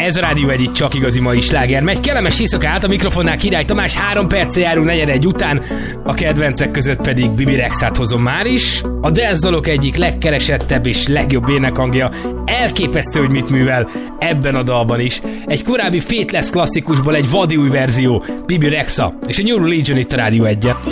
Ez a Rádió egyik csak igazi mai sláger. Megy kellemes éjszakát, a mikrofonnál Király Tamás, 3 perccel járunk 4:41 után, a kedvencek között pedig Bibi Rexát hozom már is. A dance dalok egyik legkeresettebb és legjobb énekhangja, elképesztő, hogy mit művel ebben a dalban is. Egy korábbi Faithless klasszikusból egy vadi új verzió, Bibi Rexa és a New Religion itt a Rádió 1-en.